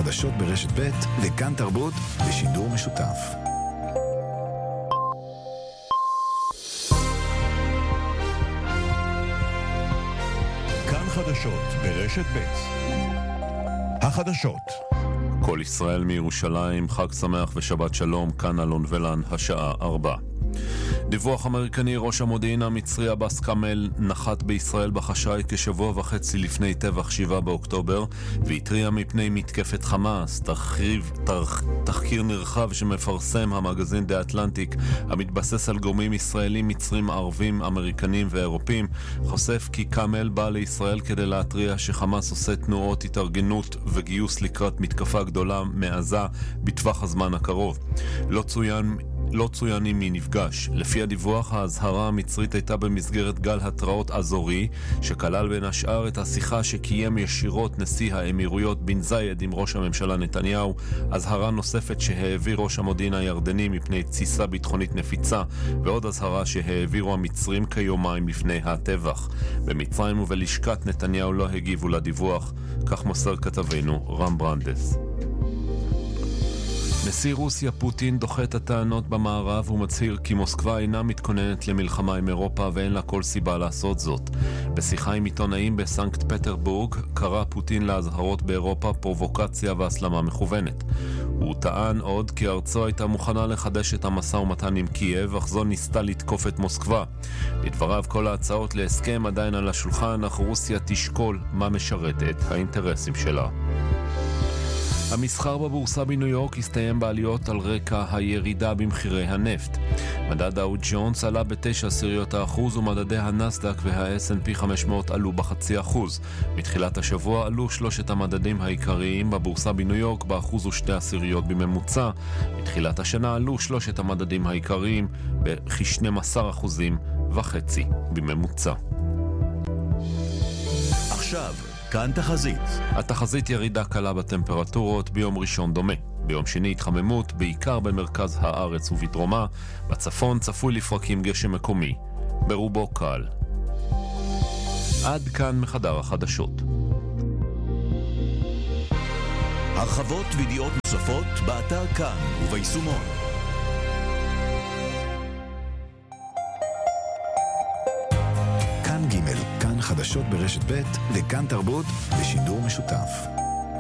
החדשות ברשת ב' וכאן תרבות בשידור משותף. כאן חדשות ברשת ב'. החדשות. כל ישראל מירושלים, חג שמח ושבת שלום, כאן אלון ולן, השעה 4. דיווח אמריקני, ראש המודיעין המצרי אבאס קאמל נחת בישראל בחשאי כשבוע וחצי לפני טבח 7 באוקטובר והתריע מפני מתקפת חמאס. תחקיר נרחב שמפרסם המגזין The Atlantic המתבסס על גורמים ישראלים, מצרים, ערבים, אמריקנים ואירופים חושף כי קאמל בא לישראל כדי להתריע שחמאס עושה תנועות התארגנות וגיוס לקראת מתקפה גדולה מעזה בטווח הזמן הקרוב. לא צוין עם מי נפגש. לפי הדיווח, ההזהרה המצרית הייתה במסגרת גל התראות אזורי, שכלל בין השאר את השיחה שקיים ישירות נשיא האמירויות בן זייד עם ראש הממשלה נתניהו, הזהרה נוספת שהעביר ראש המודיעין הירדני מפני תסיסה ביטחונית נפיצה, ועוד הזהרה שהעבירו המצרים כיומיים לפני הטבח. במצרים ובלשכת נתניהו לא הגיבו לדיווח, כך מוסר כתבנו רם ברנדס. נשיא רוסיה פוטין דוחה את הטענות במערב ומצהיר כי מוסקבה אינה מתכוננת למלחמה עם אירופה ואין לה כל סיבה לעשות זאת. בשיחה עם עיתונאים בסנקט פטרבורג קרא פוטין להזהרות באירופה פרובוקציה והסלמה מכוונת. הוא טען עוד כי ארצו הייתה מוכנה לחדש את המשא ומתן עם קייב, אך זו ניסתה לתקוף את מוסקבה. לדבריו, כל ההצעות להסכם עדיין על השולחן, אך רוסיה תשקול מה משרת את האינטרסים שלה. המסחר בבורסה בניו יורק הסתיים בעליות על רקע הירידה במחירי הנפט. מדד דאו ג'ונס עלה ב9% ומדדי הנסדק וה-S&P 500 עלו ב0.5%. מתחילת השבוע עלו שלושת המדדים העיקריים בבורסה בניו יורק ב1.2% בממוצע. מתחילת השנה עלו שלושת המדדים העיקריים ב12.5% בממוצע. עכשיו כאן תחזית. התחזית ירידה קלה בטמפרטורות, ביום ראשון דומה. ביום שני התחממות, בעיקר במרכז הארץ ובדרומה. בצפון צפוי לפרקים גשם מקומי, ברובו קל. עד כאן מחדר החדשות. הרחבות וידיעות נוספות באתר כאן וביישומון. כאן ג', כאן חדשות ברשת ב' וכאן תרבות בשידור משותף.